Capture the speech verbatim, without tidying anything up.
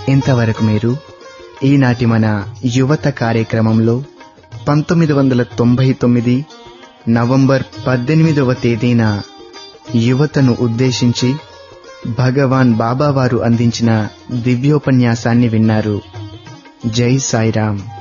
ఇంతవరకు మీరు ఈనాటి మన యువత కార్యక్రమంలో పంతొమ్మిది వందల తొంభై తొమ్మిది నవంబర్ పద్దెనిమిదవ తేదీన యువతను ఉద్దేశించి భగవాన్ బాబా వారు అందించిన దివ్యోపన్యాసాన్ని విన్నారు. జై సాయిరాం.